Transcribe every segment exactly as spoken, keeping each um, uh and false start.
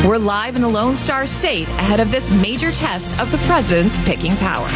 We're live in the Lone Star State ahead of this major test of the president's picking power.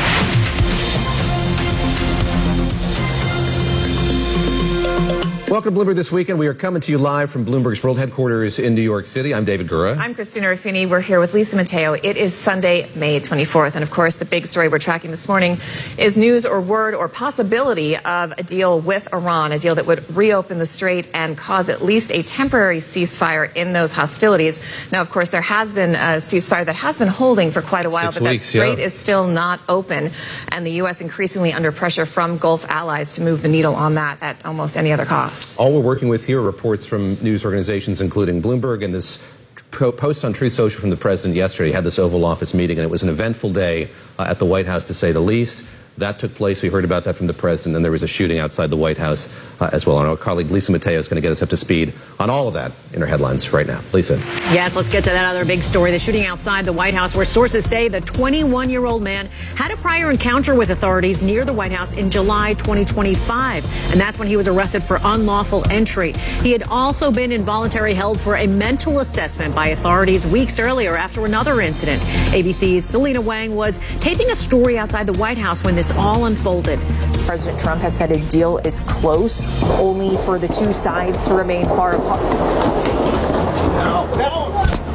Welcome to Bloomberg This Weekend. We are coming to you live from Bloomberg's world headquarters in New York City. I'm David Gura. I'm Christina Ruffini. We're here with Lisa Mateo. It is Sunday, May twenty-fourth. And of course, the big story we're tracking this morning is news or word or possibility of a deal with Iran, a deal that would reopen the strait and cause at least a temporary ceasefire in those hostilities. Now, of course, there has been a ceasefire that has been holding for quite a while, Six but weeks, that strait yeah. is still not open. And the U S increasingly under pressure from Gulf allies to move the needle on that at almost any other cost. All we're working with here are reports from news organizations, including Bloomberg, and this post on Truth Social from the president yesterday had this Oval Office meeting, and it was an eventful day uh, at the White House, to say the least. That took place. We heard about that from the president, and there was a shooting outside the White House uh, as well. And our colleague Lisa Mateo is going to get us up to speed on all of that in her headlines right now. Lisa. Yes, let's get to that other big story, the shooting outside the White House, where sources say the twenty-one-year-old man had a prior encounter with authorities near the White House in July twenty twenty-five, and that's when he was arrested for unlawful entry. He had also been involuntarily held for a mental assessment by authorities weeks earlier after another incident. A B C's Selena Wang was taping a story outside the White House when this all unfolded. President Trump has said a deal is close, only for the two sides to remain far apart. No, no.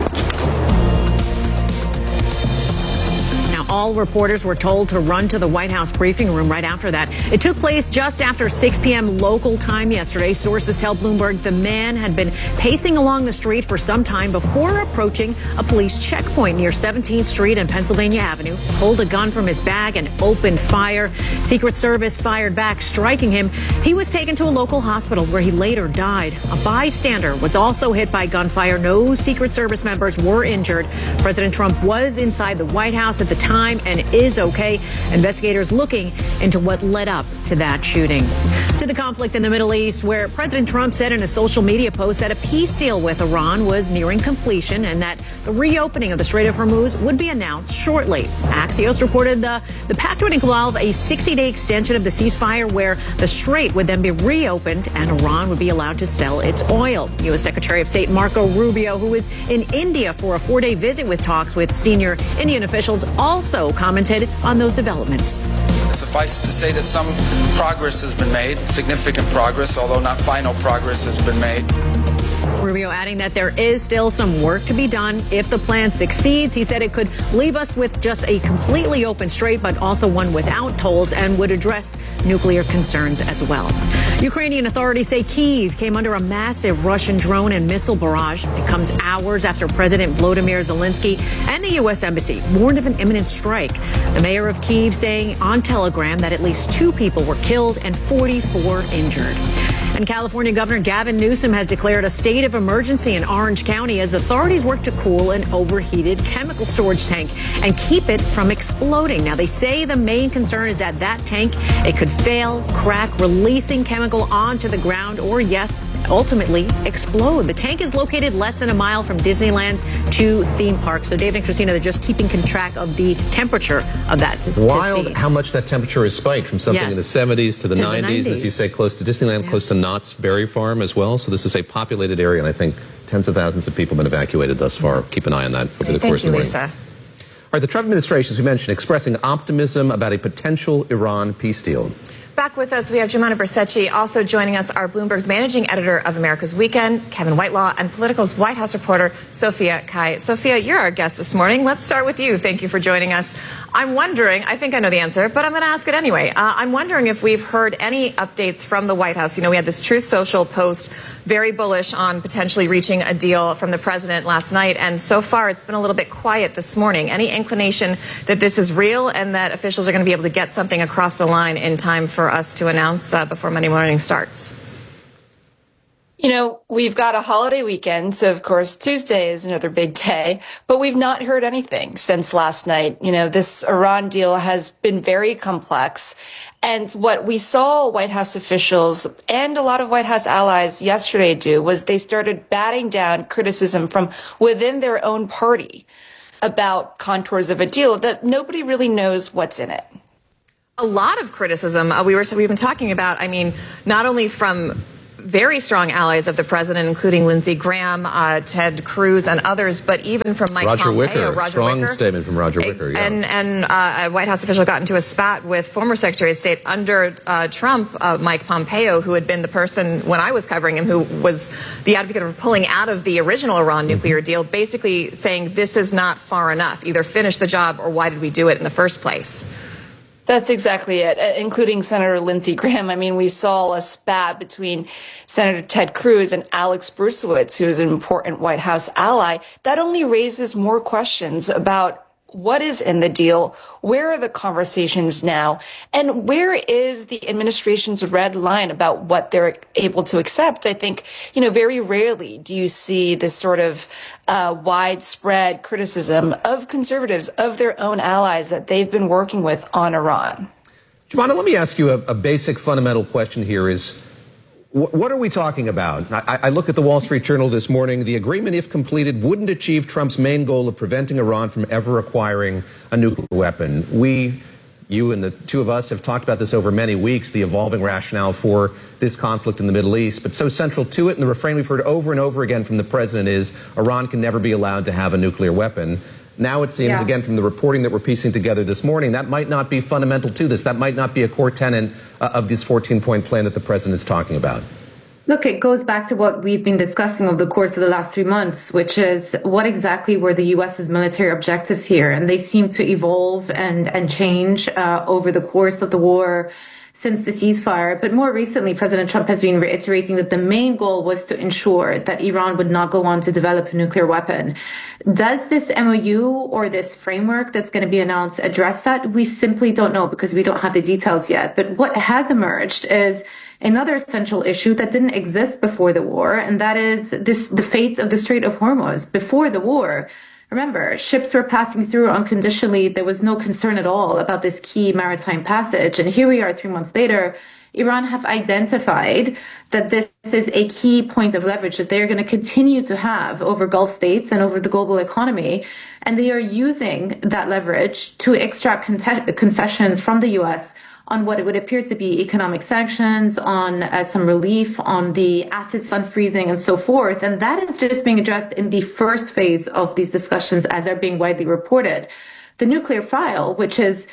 All reporters were told to run to the White House briefing room right after that. It took place just after six p.m. local time yesterday. Sources tell Bloomberg the man had been pacing along the street for some time before approaching a police checkpoint near seventeenth street and Pennsylvania Avenue, pulled a gun from his bag and opened fire. Secret Service fired back, striking him. He was taken to a local hospital where he later died. A bystander was also hit by gunfire. No Secret Service members were injured. President Trump was inside the White House at the time and is okay. Investigators looking into what led up to that shooting. To the conflict in the Middle East, where President Trump said in a social media post that a peace deal with Iran was nearing completion and that the reopening of the Strait of Hormuz would be announced shortly. Axios reported the, the pact would involve a sixty-day extension of the ceasefire where the strait would then be reopened and Iran would be allowed to sell its oil. U S Secretary of State Marco Rubio, who is in India for a four-day visit with talks with senior Indian officials, also commented on those developments. Suffice it to say that some progress has been made, significant progress, although not final progress has been made. Rubio adding that there is still some work to be done. If the plan succeeds, he said it could leave us with just a completely open strait, but also one without tolls, and would address nuclear concerns as well. Ukrainian authorities say Kyiv came under a massive Russian drone and missile barrage. It comes hours after President Volodymyr Zelensky and the U S Embassy warned of an imminent strike. The mayor of Kyiv saying on Telegram that at least two people were killed and forty-four injured. And California Governor Gavin Newsom has declared a state of emergency in Orange County as authorities work to cool an overheated chemical storage tank and keep it from exploding. Now, they say the main concern is that that tank, it could fail, crack, releasing chemical onto the ground, or yes, ultimately explode. The tank is located less than a mile from Disneyland's two theme parks. So Dave and Christina, they're just keeping track of the temperature of that. To, Wild to see. how much that temperature has spiked from something yes. in the seventies to the, to nineties, the nineties, as you say, close to Disneyland, yeah. close to Knott's Berry Farm as well. So this is a populated area, and I think tens of thousands of people have been evacuated thus far. Keep an eye on that over Great. the course Thank of you, the morning. Lisa. All right, the Trump administration, as we mentioned, expressing optimism about a potential Iran peace deal. Back with us, we have Jemana Bercetchi. Also joining us are Bloomberg's managing editor of America's Weekend, Kevin Whitelaw, and Politico's White House reporter, Sophia Kai. Sophia, you're our guest this morning. Let's start with you. Thank you for joining us. I'm wondering, I think I know the answer, but I'm going to ask it anyway. Uh, I'm wondering if we've heard any updates from the White House. You know, we had this Truth Social post, very bullish on potentially reaching a deal from the president last night, and so far it's been a little bit quiet this morning. Any inclination that this is real and that officials are going to be able to get something across the line in time for us to announce uh, before Monday morning starts? You know, we've got a holiday weekend, so of course Tuesday is another big day, but we've not heard anything since last night. You know, this Iran deal has been very complex. And what we saw White House officials and a lot of White House allies yesterday do was they started batting down criticism from within their own party about contours of a deal that nobody really knows what's in it. A lot of criticism. Uh, we were we've been talking about. I mean, not only from very strong allies of the president, including Lindsey Graham, uh, Ted Cruz, and others, but even from Mike Roger Pompeo. Wicker, Roger strong Wicker. statement from Roger Wicker. Yeah. And, and uh, a White House official got into a spat with former Secretary of State under uh, Trump, uh, Mike Pompeo, who had been the person, when I was covering him, who was the advocate of pulling out of the original Iran nuclear mm-hmm. deal, basically saying this is not far enough. Either finish the job or why did we do it in the first place? That's exactly it, including Senator Lindsey Graham. I mean, we saw a spat between Senator Ted Cruz and Alex Bruesewitz, who is an important White House ally. That only raises more questions about what is in the deal, where are the conversations now, and where is the administration's red line about what they're able to accept? I think, you know, very rarely do you see this sort of uh, widespread criticism of conservatives, of their own allies that they've been working with on Iran. Jumana, let me ask you a, a basic fundamental question here is, what are we talking about? I, I look at the Wall Street Journal this morning. The agreement, if completed, wouldn't achieve Trump's main goal of preventing Iran from ever acquiring a nuclear weapon. We, you and the two of us have talked about this over many weeks, the evolving rationale for this conflict in the Middle East. But so central to it, and the refrain we've heard over and over again from the president is Iran can never be allowed to have a nuclear weapon. Now it seems, yeah. again, from the reporting that we're piecing together this morning, that might not be fundamental to this. That might not be a core tenet uh, of this fourteen-point plan that the president is talking about. Look, it goes back to what we've been discussing over the course of the last three months, which is what exactly were the U S's military objectives here? And they seem to evolve and, and change uh, over the course of the war since the ceasefire. But more recently, President Trump has been reiterating that the main goal was to ensure that Iran would not go on to develop a nuclear weapon. Does this M O U or this framework that's going to be announced address that? We simply don't know because we don't have the details yet. But what has emerged is another central issue that didn't exist before the war, and that is this the fate of the Strait of Hormuz. Before the war, remember, ships were passing through unconditionally. There was no concern at all about this key maritime passage. And here we are three months later, Iran have identified that this is a key point of leverage that they're going to continue to have over Gulf states and over the global economy. And they are using that leverage to extract con- concessions from the U S on what it would appear to be economic sanctions, on uh, some relief, on the assets unfreezing and so forth. And that is just being addressed in the first phase of these discussions as they're being widely reported. The nuclear file, which is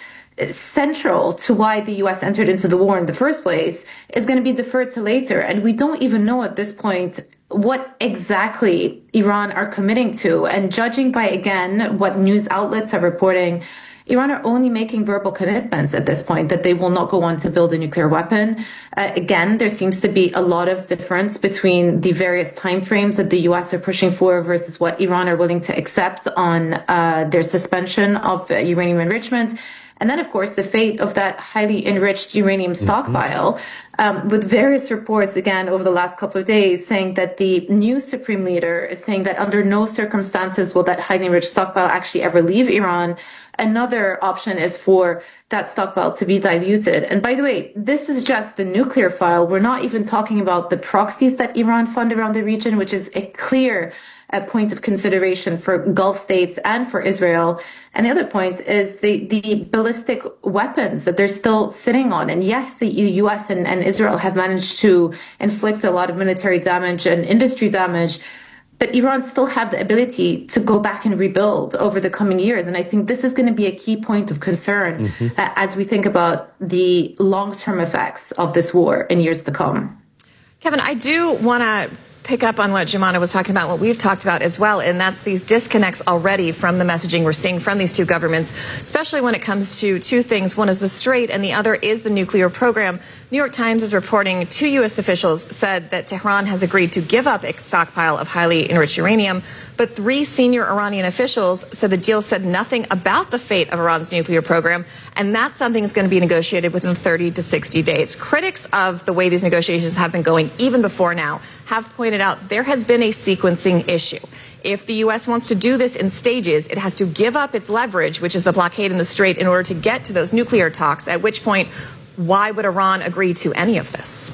central to why the U S entered into the war in the first place, is going to be deferred to later. And we don't even know at this point what exactly Iran are committing to. And judging by, again, what news outlets are reporting, Iran are only making verbal commitments at this point that they will not go on to build a nuclear weapon. Uh, again, there seems to be a lot of difference between the various timeframes that the U S are pushing for versus what Iran are willing to accept on uh, their suspension of uh, uranium enrichment. And then, of course, the fate of that highly enriched uranium stockpile, mm-hmm. um, with various reports, again, over the last couple of days, saying that the new supreme leader is saying that under no circumstances will that highly enriched stockpile actually ever leave Iran. Another option is for that stockpile to be diluted. And by the way, this is just the nuclear file. We're not even talking about the proxies that Iran fund around the region, which is a clear a point of consideration for Gulf states and for Israel. And the other point is the, the ballistic weapons that they're still sitting on. And yes, the U S and, and Israel have managed to inflict a lot of military damage and industry damage, but Iran still have the ability to go back and rebuild over the coming years. And I think this is going to be a key point of concern mm-hmm. uh, as we think about the long-term effects of this war in years to come. Kevin, I do want to pick up on what Jumana was talking about, what we've talked about as well, and that's these disconnects already from the messaging we're seeing from these two governments, especially when it comes to two things. One is the Strait, and the other is the nuclear program. New York Times is reporting two U S officials said that Tehran has agreed to give up its stockpile of highly enriched uranium, but three senior Iranian officials said the deal said nothing about the fate of Iran's nuclear program, and that's something that's going to be negotiated within thirty to sixty days. Critics of the way these negotiations have been going, even before now, have pointed out there has been a sequencing issue. If the U S wants to do this in stages, it has to give up its leverage, which is the blockade in the Strait, in order to get to those nuclear talks, at which point, why would Iran agree to any of this?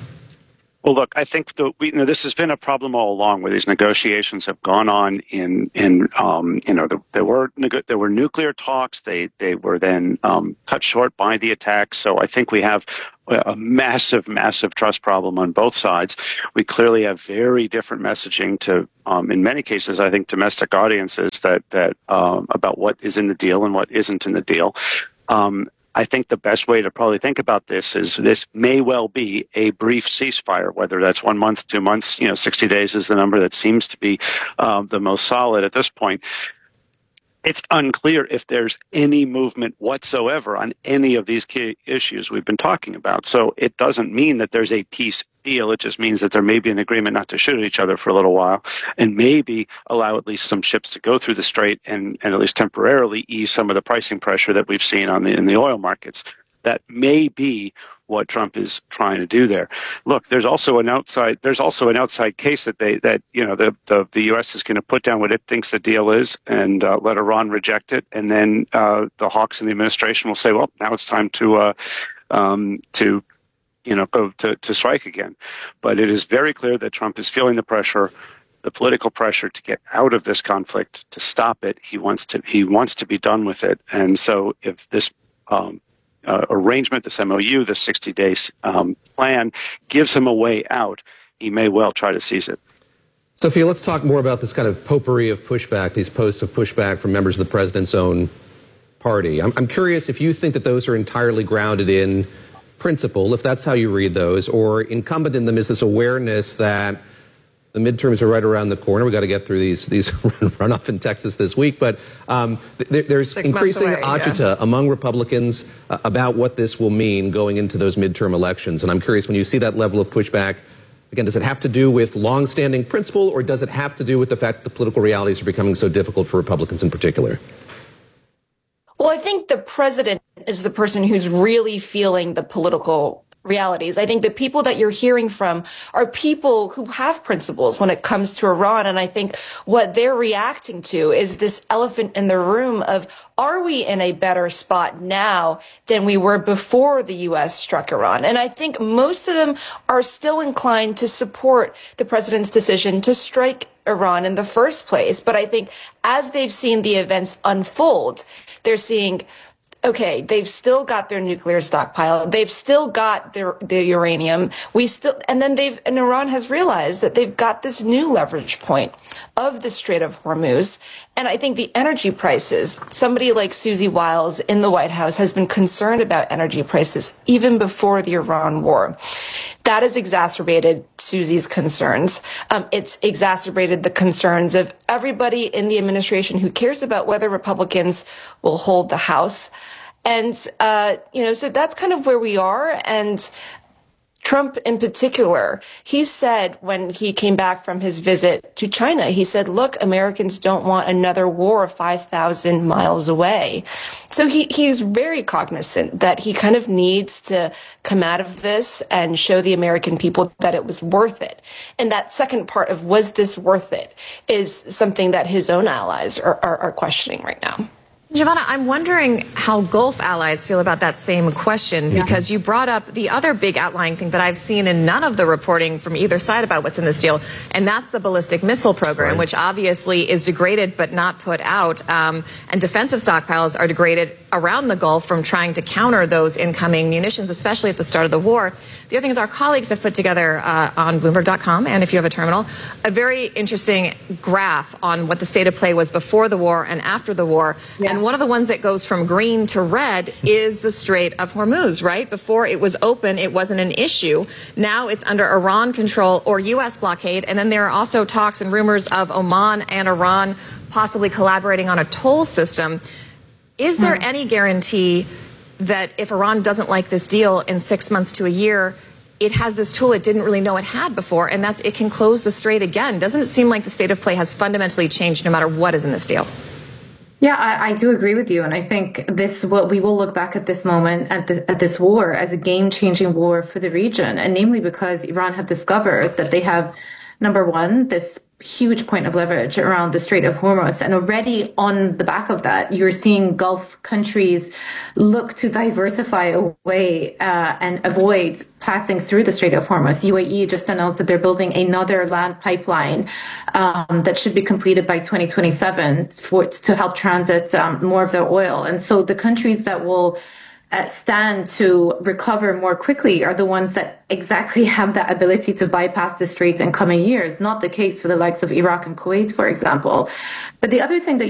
Well, look, I think the, we, you know, this has been a problem all along, where these negotiations have gone on in, in um, you know, the, there were there were nuclear talks. They they were then um, cut short by the attacks. So I think we have a massive, massive trust problem on both sides. We clearly have very different messaging to, um, in many cases, I think, domestic audiences that that um, about what is in the deal and what isn't in the deal. Um, I think the best way to probably think about this is this may well be a brief ceasefire, whether that's one month, two months, you know, sixty days is the number that seems to be um, the most solid at this point. It's unclear if there's any movement whatsoever on any of these key issues we've been talking about. So it doesn't mean that there's a peace deal. It just means that there may be an agreement not to shoot at each other for a little while and maybe allow at least some ships to go through the strait and, and at least temporarily ease some of the pricing pressure that we've seen on the in the oil markets. That may be what Trump is trying to do there. Look, there's also an outside there's also an outside case that they that you know the the, the U S is going to put down what it thinks the deal is and uh, let Iran reject it, and then uh, the hawks in the administration will say, well, now it's time to uh, um, to you know go to, to strike again. But it is very clear that Trump is feeling the pressure, the political pressure to get out of this conflict, to stop it. He wants to he wants to be done with it, and so if this um, Uh, arrangement, this M O U, this sixty-day um, plan gives him a way out, he may well try to seize it. Sophia, let's talk more about this kind of potpourri of pushback, these posts of pushback from members of the president's own party. I'm, I'm curious if you think that those are entirely grounded in principle, if that's how you read those, or incumbent in them is this awareness that the midterms are right around the corner. We've got to get through these these runoff in Texas this week. But um, th there's Six increasing away, agita yeah. among Republicans uh, about what this will mean going into those midterm elections. And I'm curious, when you see that level of pushback, again, does it have to do with longstanding principle, or does it have to do with the fact that the political realities are becoming so difficult for Republicans in particular? Well, I think the president is the person who's really feeling the political realities. I think the people that you're hearing from are people who have principles when it comes to Iran. And I think what they're reacting to is this elephant in the room of, are we in a better spot now than we were before the U S struck Iran? And I think most of them are still inclined to support the president's decision to strike Iran in the first place. But I think as they've seen the events unfold, they're seeing, okay, they've still got their nuclear stockpile. They've still got their, their uranium. We still, and then they've, and Iran has realized that they've got this new leverage point of the Strait of Hormuz. And I think the energy prices, somebody like Susie Wiles in the White House has been concerned about energy prices even before the Iran war. That has exacerbated Susie's concerns. Um, it's exacerbated the concerns of everybody in the administration who cares about whether Republicans will hold the House. And, uh, you know, so that's kind of where we are. And Trump in particular, he said when he came back from his visit to China, he said, look, Americans don't want another war five thousand miles away. So he, he's very cognizant that he kind of needs to come out of this and show the American people that it was worth it. And that second part of, was this worth it, is something that his own allies are, are, are questioning right now. Giovanna, I'm wondering how Gulf allies feel about that same question, Yeah. because you brought up the other big outlying thing that I've seen in none of the reporting from either side about what's in this deal, and that's the ballistic missile program, Right. which obviously is degraded but not put out. Um, and defensive stockpiles are degraded around the Gulf from trying to counter those incoming munitions, especially at the start of the war. The other thing is our colleagues have put together uh, on Bloomberg dot com, and if you have a terminal, a very interesting graph on what the state of play was before the war and after the war. Yeah. And one of the ones that goes from green to red is the Strait of Hormuz, right? Before it was open, it wasn't an issue. Now it's under Iran control or U S blockade. And then there are also talks and rumors of Oman and Iran possibly collaborating on a toll system. Is there hmm. any guarantee that if Iran doesn't like this deal in six months to a year, it has this tool it didn't really know it had before, and that's it can close the strait again? Doesn't it seem like the state of play has fundamentally changed no matter what is in this deal? Yeah, I, I do agree with you. And I think this, what we will look back at this moment, at, the, at this war, as a game-changing war for the region. And namely because Iran have discovered that they have, number one, this huge point of leverage around the Strait of Hormuz. And already on the back of that, you're seeing Gulf countries look to diversify away uh, and avoid passing through the Strait of Hormuz. U A E just announced that they're building another land pipeline um, that should be completed by twenty twenty-seven for, to help transit um, more of their oil. And so the countries that will uh, stand to recover more quickly are the ones that exactly have that ability to bypass the Strait in coming years, not the case for the likes of Iraq and Kuwait, for example. But the other thing that